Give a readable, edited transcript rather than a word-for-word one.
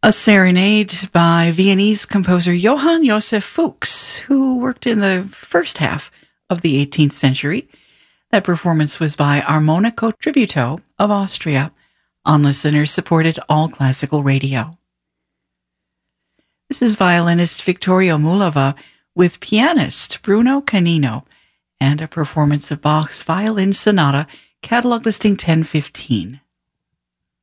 A serenade by Viennese composer Johann Joseph Fuchs, who worked in the first half of the 18th century. That performance was by Armonico Tributo of Austria on listener-supported all-classical radio. This is violinist Vittorio Mulava with pianist Bruno Canino and a performance of Bach's Violin Sonata, catalog listing 1015.